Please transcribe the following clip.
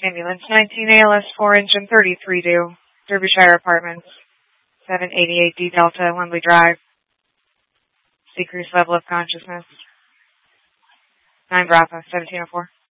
Ambulance 19 ALS 4 engine 33 due. Derbyshire Apartments, 788D Delta, Wembley Drive. Decreased level of consciousness. 9 Bravo, 1704.